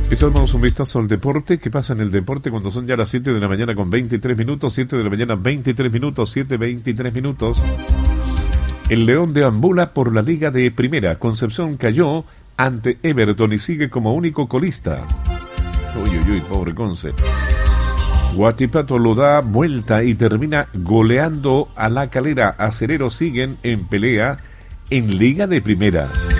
Echamos un vistazo al deporte. ¿Qué pasa en el deporte cuando son ya las 7 de la mañana con 23 minutos? 7 de la mañana 23 minutos, 7:23 minutos. El León deambula por la Liga de Primera. Concepción cayó ante Everton y sigue como único colista. Uy, pobre Conce. Huachipato lo da vuelta y termina goleando a La Calera. Acereros siguen en pelea en Liga de Primera.